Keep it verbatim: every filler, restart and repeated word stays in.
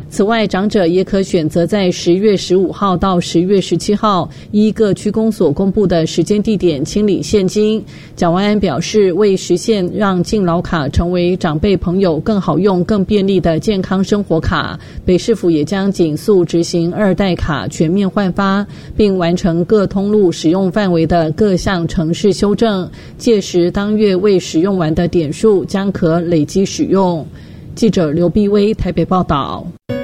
此外，长者也可选择在十月十五号到十月十七号依各区公所公布的时间地点清理现金。蒋万安表示，为实现让敬老卡成为长辈朋友更好用、更便利的健康生活卡，北市府也将紧速执行二代卡全面换发，并完成各通路使用范围的各项程式修正，届时当月未使用完的点数将可累积使用。记者刘碧薇台北报道。